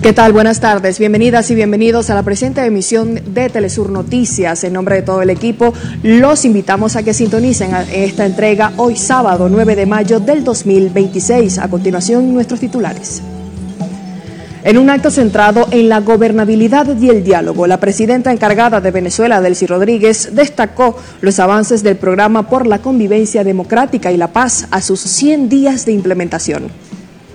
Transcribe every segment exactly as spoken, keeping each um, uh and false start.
¿Qué tal? Buenas tardes. Bienvenidas y bienvenidos a la presente emisión de Telesur Noticias. En nombre de todo el equipo, los invitamos a que sintonicen esta entrega hoy sábado nueve de mayo del dos mil veintiséis. A continuación, nuestros titulares. En un acto centrado en la gobernabilidad y el diálogo, la presidenta encargada de Venezuela, Delcy Rodríguez, destacó los avances del programa por la convivencia democrática y la paz a sus cien días de implementación.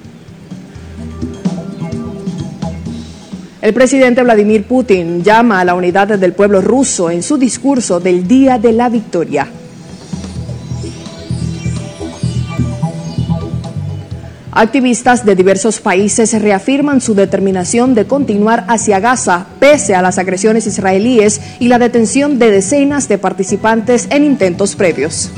El presidente Vladimir Putin llama a la unidad del pueblo ruso en su discurso del Día de la Victoria. Activistas de diversos países reafirman su determinación de continuar hacia Gaza, pese a las agresiones israelíes y la detención de decenas de participantes en intentos previos.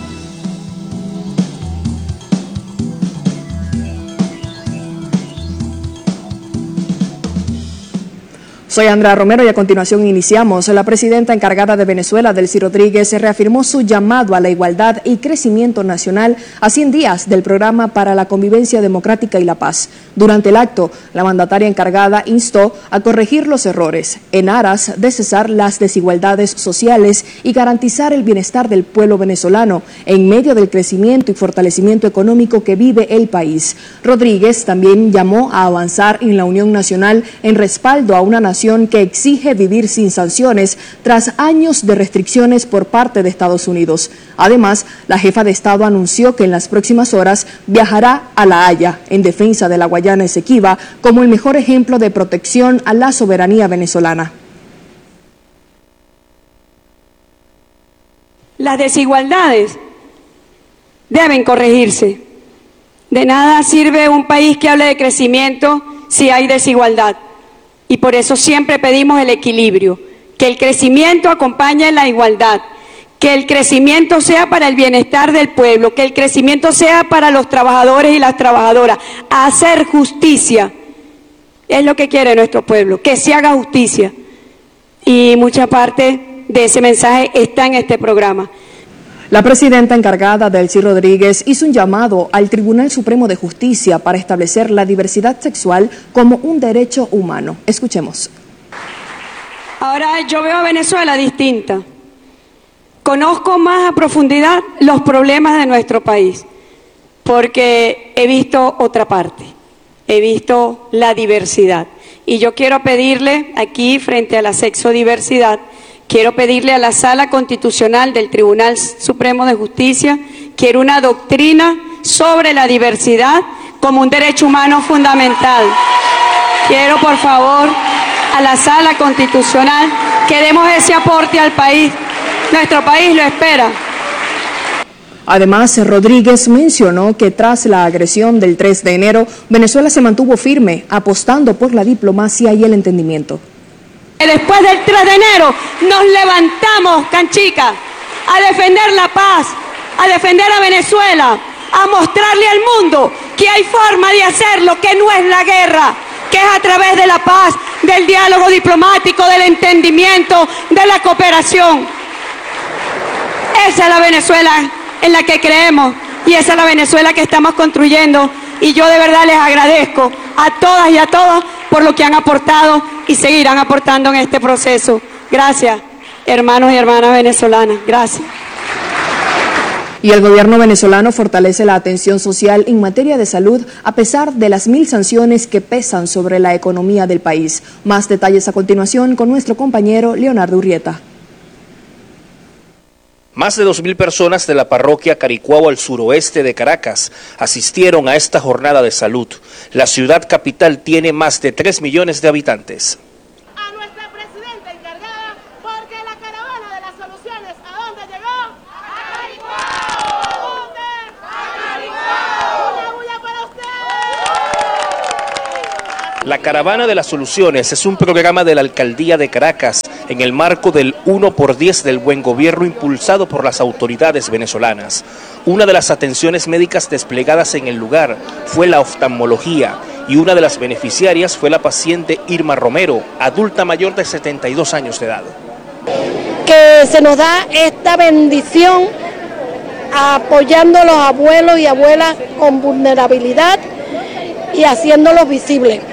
Soy Andrea Romero y a continuación iniciamos. La presidenta encargada de Venezuela, Delcy Rodríguez, reafirmó su llamado a la igualdad y crecimiento nacional a cien días del programa para la convivencia democrática y la paz. Durante el acto, la mandataria encargada instó a corregir los errores en aras de cesar las desigualdades sociales y garantizar el bienestar del pueblo venezolano en medio del crecimiento y fortalecimiento económico que vive el país. Rodríguez también llamó a avanzar en la unión nacional en respaldo a una nación que exige vivir sin sanciones tras años de restricciones por parte de Estados Unidos. Además, la jefa de Estado anunció que en las próximas horas viajará a La Haya en defensa de la Guayana Esequiba como el mejor ejemplo de protección a la soberanía venezolana. Las desigualdades deben corregirse. De nada sirve un país que hable de crecimiento si hay desigualdad. Y por eso siempre pedimos el equilibrio, que el crecimiento acompañe la igualdad, que el crecimiento sea para el bienestar del pueblo, que el crecimiento sea para los trabajadores y las trabajadoras. Hacer justicia es lo que quiere nuestro pueblo, que se haga justicia. Y mucha parte de ese mensaje está en este programa. La presidenta encargada, Delcy Rodríguez, hizo un llamado al Tribunal Supremo de Justicia para establecer la diversidad sexual como un derecho humano. Escuchemos. Ahora yo veo a Venezuela distinta. Conozco más a profundidad los problemas de nuestro país, porque he visto otra parte, he visto la diversidad. Y yo quiero pedirle aquí, frente a la sexodiversidad, quiero pedirle a la Sala Constitucional del Tribunal Supremo de Justicia, quiero una doctrina sobre la diversidad como un derecho humano fundamental. Quiero, por favor, a la Sala Constitucional que demos ese aporte al país. Nuestro país lo espera. Además, Rodríguez mencionó que tras la agresión del tres de enero, Venezuela se mantuvo firme, apostando por la diplomacia y el entendimiento. Después del tres de enero nos levantamos, canchica, a defender la paz, a defender a Venezuela, a mostrarle al mundo que hay forma de hacerlo, que no es la guerra, que es a través de la paz, del diálogo diplomático, del entendimiento, de la cooperación. Esa es la Venezuela en la que creemos y esa es la Venezuela que estamos construyendo. Y yo de verdad les agradezco a todas y a todos por lo que han aportado y seguirán aportando en este proceso. Gracias, hermanos y hermanas venezolanas. Gracias. Y el gobierno venezolano fortalece la atención social en materia de salud a pesar de las mil sanciones que pesan sobre la economía del país. Más detalles a continuación con nuestro compañero Leonardo Urrieta. Más de dos mil personas de la parroquia Caricuao al suroeste de Caracas asistieron a esta jornada de salud. La ciudad capital tiene más de tres millones de habitantes. A nuestra presidenta encargada, porque la caravana de las soluciones, ¿a dónde llegó? ¡A Caricuao! ¿A dónde? ¡A Caricuao! ¡Una bulla para usted! La caravana de las soluciones es un programa de la alcaldía de Caracas en el marco del uno por diez del buen gobierno impulsado por las autoridades venezolanas. Una de las atenciones médicas desplegadas en el lugar fue la oftalmología y una de las beneficiarias fue la paciente Irma Romero, adulta mayor de setenta y dos años de edad. Que se nos da esta bendición apoyando a los abuelos y abuelas con vulnerabilidad y haciéndolos visibles.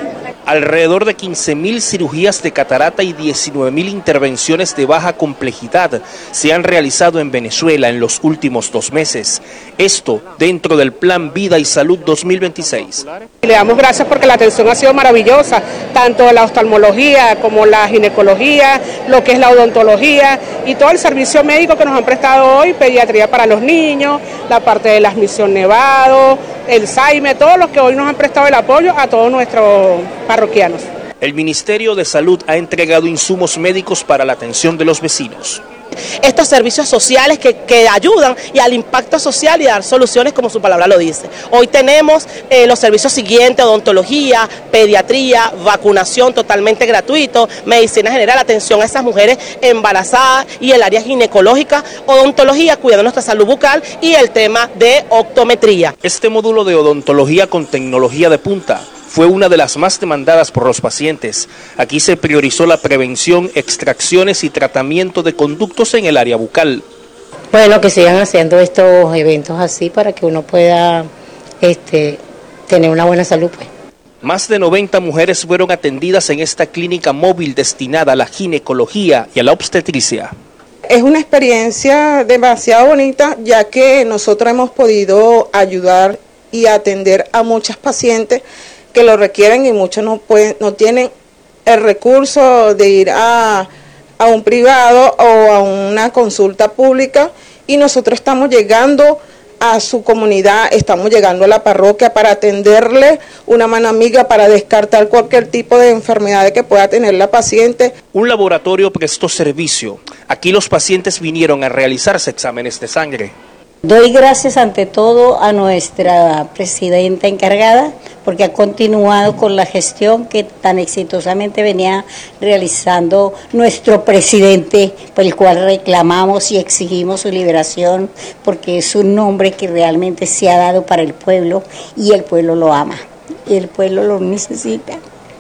Alrededor de quince mil cirugías de catarata y diecinueve mil intervenciones de baja complejidad se han realizado en Venezuela en los últimos dos meses. Esto dentro del Plan Vida y Salud dos mil veintiséis. Le damos gracias porque la atención ha sido maravillosa, tanto la oftalmología como la ginecología, lo que es la odontología y todo el servicio médico que nos han prestado hoy, pediatría para los niños, la parte de la admisión Nevado, el SAIME, todos los que hoy nos han prestado el apoyo a todos nuestros parroquianos. El Ministerio de Salud ha entregado insumos médicos para la atención de los vecinos. Estos servicios sociales que, que ayudan y al impacto social y dar soluciones como su palabra lo dice. Hoy tenemos eh, los servicios siguientes: odontología, pediatría, vacunación totalmente gratuito, medicina general, atención a esas mujeres embarazadas y el área ginecológica, odontología, cuidando nuestra salud bucal y el tema de optometría. Este módulo de odontología con tecnología de punta fue una de las más demandadas por los pacientes. Aquí se priorizó la prevención, extracciones y tratamiento de conductos en el área bucal. Bueno, que sigan haciendo estos eventos así para que uno pueda este, tener una buena salud, pues. Más de noventa mujeres fueron atendidas en esta clínica móvil destinada a la ginecología y a la obstetricia. Es una experiencia demasiado bonita, ya que nosotros hemos podido ayudar y atender a muchas pacientes que lo requieren y muchos no pueden, no tienen el recurso de ir a, a un privado o a una consulta pública, y nosotros estamos llegando a su comunidad, estamos llegando a la parroquia para atenderle una mano amiga, para descartar cualquier tipo de enfermedad que pueda tener la paciente. Un laboratorio prestó servicio. Aquí los pacientes vinieron a realizarse exámenes de sangre. Doy gracias ante todo a nuestra presidenta encargada porque ha continuado con la gestión que tan exitosamente venía realizando nuestro presidente, por el cual reclamamos y exigimos su liberación, porque es un hombre que realmente se ha dado para el pueblo y el pueblo lo ama y el pueblo lo necesita.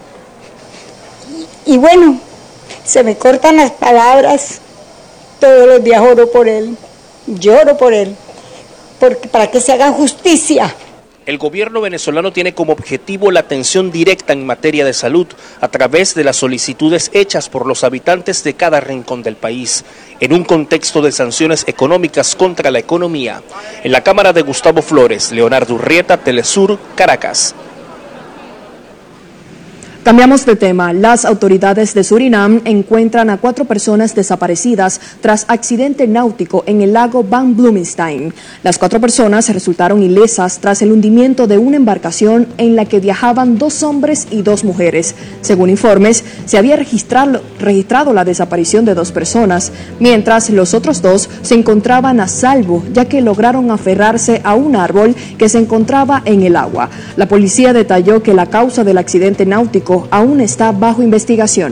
Y bueno, se me cortan las palabras, todos los días oro por él, lloro por él. Porque para que se haga justicia. El gobierno venezolano tiene como objetivo la atención directa en materia de salud a través de las solicitudes hechas por los habitantes de cada rincón del país, en un contexto de sanciones económicas contra la economía. En la cámara de Gustavo Flores, Leonardo Urrieta, Telesur, Caracas. Cambiamos de tema. Las autoridades de Surinam encuentran a cuatro personas desaparecidas tras accidente náutico en el lago Van Bloemenstein. Las cuatro personas resultaron ilesas tras el hundimiento de una embarcación en la que viajaban dos hombres y dos mujeres. Según informes, se había registrado, registrado la desaparición de dos personas, mientras los otros dos se encontraban a salvo, ya que lograron aferrarse a un árbol que se encontraba en el agua. La policía detalló que la causa del accidente náutico aún está bajo investigación.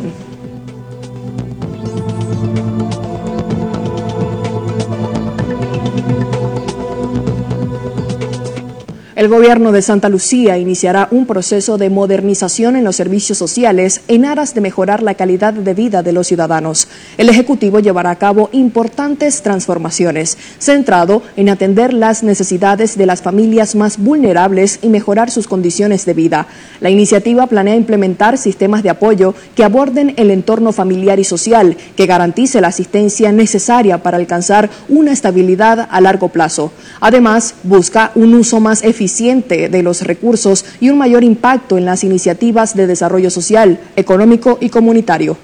El gobierno de Santa Lucía iniciará un proceso de modernización en los servicios sociales en aras de mejorar la calidad de vida de los ciudadanos. El Ejecutivo llevará a cabo importantes transformaciones, centrado en atender las necesidades de las familias más vulnerables y mejorar sus condiciones de vida. La iniciativa planea implementar sistemas de apoyo que aborden el entorno familiar y social, que garantice la asistencia necesaria para alcanzar una estabilidad a largo plazo. Además, busca un uso más eficiente de los recursos y un mayor impacto en las iniciativas de desarrollo social, económico y comunitario.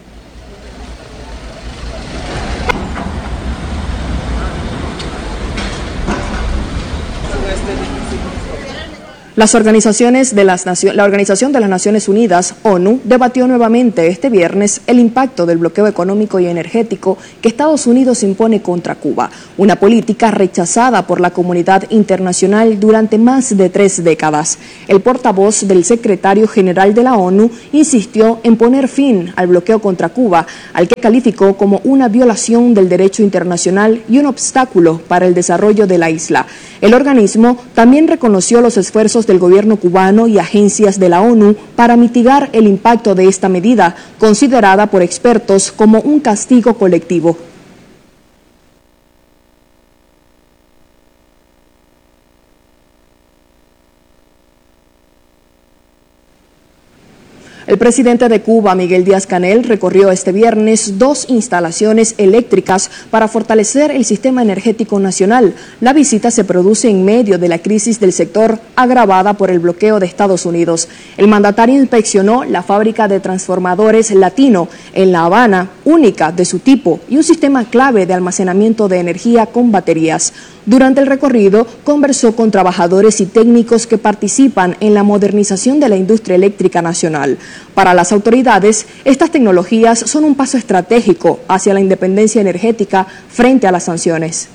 Las organizaciones de las Nacio- la Organización de las Naciones Unidas, ONU, debatió nuevamente este viernes el impacto del bloqueo económico y energético que Estados Unidos impone contra Cuba, una política rechazada por la comunidad internacional durante más de tres décadas. El portavoz del secretario general de la ONU insistió en poner fin al bloqueo contra Cuba, al que calificó como una violación del derecho internacional y un obstáculo para el desarrollo de la isla. El organismo también reconoció los esfuerzos del gobierno cubano y agencias de la ONU para mitigar el impacto de esta medida, considerada por expertos como un castigo colectivo. El presidente de Cuba, Miguel Díaz-Canel, recorrió este viernes dos instalaciones eléctricas para fortalecer el sistema energético nacional. La visita se produce en medio de la crisis del sector agravada por el bloqueo de Estados Unidos. El mandatario inspeccionó la fábrica de transformadores Latino en La Habana, única de su tipo, y un sistema clave de almacenamiento de energía con baterías. Durante el recorrido, conversó con trabajadores y técnicos que participan en la modernización de la industria eléctrica nacional. Para las autoridades, estas tecnologías son un paso estratégico hacia la independencia energética frente a las sanciones.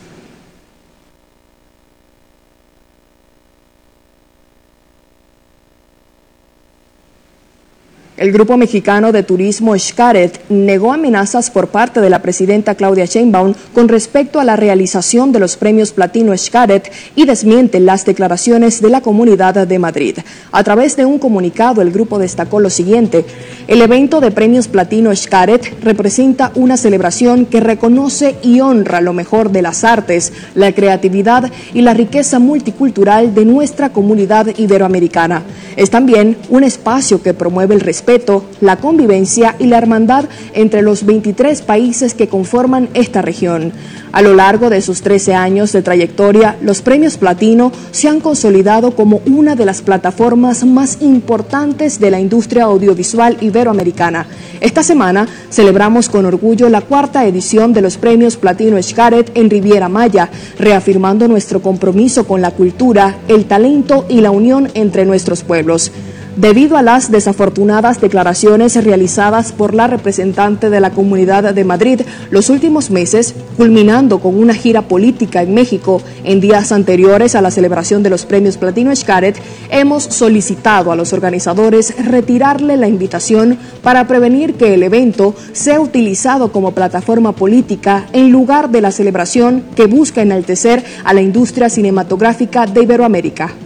El Grupo Mexicano de Turismo Xcaret negó amenazas por parte de la presidenta Claudia Sheinbaum con respecto a la realización de los premios Platino Xcaret y desmiente las declaraciones de la Comunidad de Madrid. A través de un comunicado, el grupo destacó lo siguiente: el evento de premios Platino Xcaret representa una celebración que reconoce y honra lo mejor de las artes, la creatividad y la riqueza multicultural de nuestra comunidad iberoamericana. Es también un espacio que promueve el respeto, la convivencia y la hermandad entre los veintitrés países que conforman esta región. A lo largo de sus trece años de trayectoria, los premios Platino se han consolidado como una de las plataformas más importantes de la industria audiovisual iberoamericana. Esta semana celebramos con orgullo la cuarta edición de los premios Platino Xcaret en Riviera Maya, reafirmando nuestro compromiso con la cultura, el talento y la unión entre nuestros pueblos. Debido a las desafortunadas declaraciones realizadas por la representante de la Comunidad de Madrid los últimos meses, culminando con una gira política en México en días anteriores a la celebración de los premios Platino Xcaret, hemos solicitado a los organizadores retirarle la invitación para prevenir que el evento sea utilizado como plataforma política en lugar de la celebración que busca enaltecer a la industria cinematográfica de Iberoamérica.